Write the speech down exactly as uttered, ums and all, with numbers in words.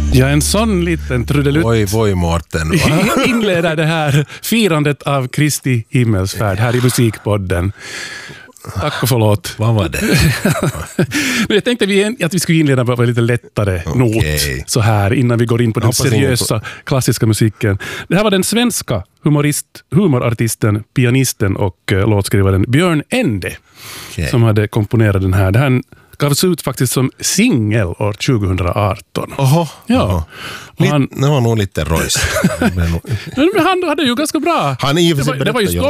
Ja, en sån liten trudelutt. Oj, voi Mårten. Inleder det här firandet av Kristi himmelsfärd här i Musikpodden. Tack och förlåt. Vad var det? Men jag tänkte vi, att vi skulle inleda på en lite lättare okay. not så här innan vi går in på den seriösa klassiska musiken. Det här var den svenska humorist, humorartisten, pianisten och uh, låtskrivaren Björn Ende okay. som hade komponerat den här. Det här gavs ut faktiskt som singel år tjugohundraarton. Oho, ja. Oho. Han, det var nog lite rojs. men han hade ju ganska bra. Han är ju det var, det var ju